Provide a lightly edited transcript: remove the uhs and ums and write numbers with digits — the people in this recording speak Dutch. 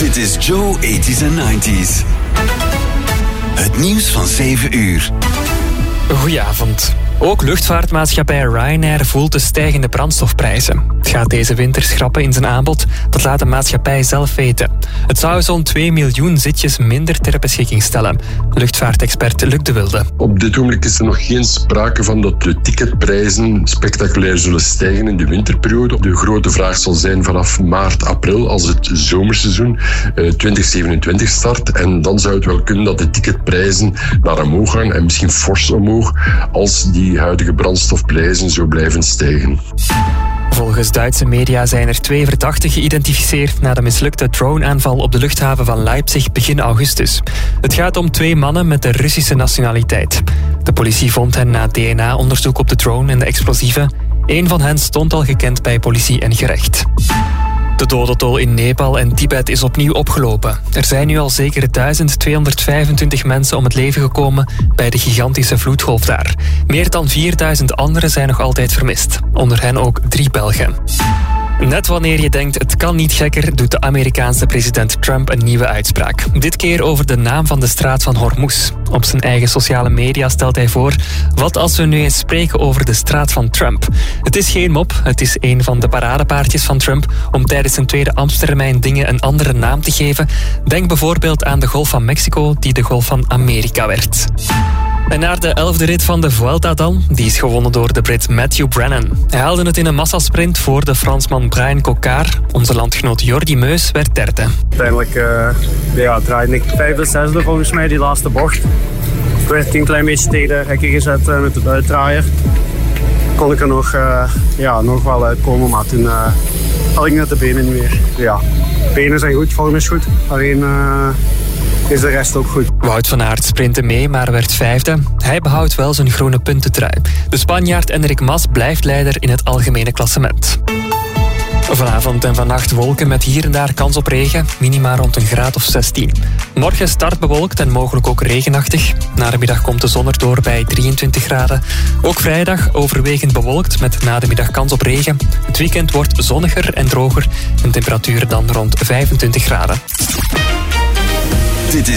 Dit is Joe 80s en 90s. Het nieuws van 7 uur. Goedenavond. Ook luchtvaartmaatschappij Ryanair voelt de stijgende brandstofprijzen. Het gaat deze winter schrappen in zijn aanbod, dat laat de maatschappij zelf weten. Het zou zo'n 2 miljoen zitjes minder ter beschikking stellen. Luchtvaartexpert Luc de Wilde. Op dit moment is er nog geen sprake van dat de ticketprijzen spectaculair zullen stijgen in de winterperiode. De grote vraag zal zijn vanaf maart, april, als het zomerseizoen 2027 start. En dan zou het wel kunnen dat de ticketprijzen naar omhoog gaan en misschien fors omhoog, als die huidige brandstofprijzen zo blijven stijgen. Volgens Duitse media zijn er 2 verdachten geïdentificeerd na de mislukte droneaanval op de luchthaven van Leipzig begin augustus. Het gaat om 2 mannen met de Russische nationaliteit. De politie vond hen na DNA-onderzoek op de drone en de explosieven. 1 van hen stond al gekend bij politie en gerecht. De dodentol in Nepal en Tibet is opnieuw opgelopen. Er zijn nu al zeker 1225 mensen om het leven gekomen bij de gigantische vloedgolf daar. Meer dan 4000 anderen zijn nog altijd vermist. Onder hen ook 3 Belgen. Net wanneer je denkt het kan niet gekker, doet de Amerikaanse president Trump een nieuwe uitspraak. Dit keer over de naam van de straat van Hormuz. Op zijn eigen sociale media stelt hij voor: wat als we nu eens spreken over de straat van Trump? Het is geen mop, het is een van de paradepaardjes van Trump om tijdens zijn tweede ambtstermijn dingen een andere naam te geven. Denk bijvoorbeeld aan de Golf van Mexico, die de Golf van Amerika werd. En naar de 11e rit van de Vuelta dan. Die is gewonnen door de Brit Matthew Brennan. Hij haalde het in een massasprint voor de Fransman Brian Cocard. Onze landgenoot Jordi Meus werd derde. Uiteindelijk draaide ik 5e, 6e volgens mij die laatste bocht. Ik werd een klein beetje tegen de hekken gezet met de buitendraaier. Kon ik er nog wel uitkomen, maar toen had ik net de benen niet meer. Ja, benen zijn goed, vorm is goed. Alleen is de rest ook goed. Wout van Aert sprintte mee, maar werd 5e. Hij behoudt wel zijn groene puntentrui. De Spanjaard Enric Mas blijft leider in het algemene klassement. Vanavond en vannacht wolken met hier en daar kans op regen, minima rond een graad of 16. Morgen start bewolkt en mogelijk ook regenachtig. Na de middag komt de zon erdoor bij 23 graden. Ook vrijdag overwegend bewolkt met na de middag kans op regen. Het weekend wordt zonniger en droger en temperaturen dan rond 25 graden. Dit is